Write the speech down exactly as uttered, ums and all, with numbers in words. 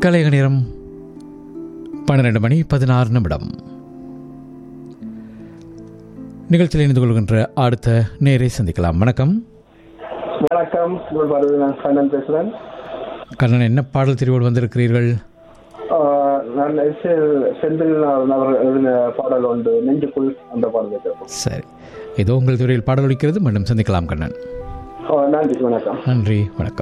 கலைக நேரம் பன்னிரண்டு மணி பதினாறு நிமிடம். நிகழ்ச்சியில் இணைந்து கொள்கின்ற அடுத்த நேரை சந்திக்கலாம். வணக்கம். வணக்கம், நான் கண்ணன் பேசுகிறேன். கண்ணன், என்ன பாடல் தெரிவோடு வந்திருக்கிறீர்கள்? நான் செந்தில் எழுதின பாடல் ஒன்று, நெஞ்சுக்குள், அந்த பாடல் கேட்போம். சரி, ஏதோ உங்கள் துறையில் பாடல் ஒலிக்கிறது. மீண்டும் சந்திக்கலாம் கண்ணன். நன்றி, வணக்கம். நன்றி, வணக்கம்.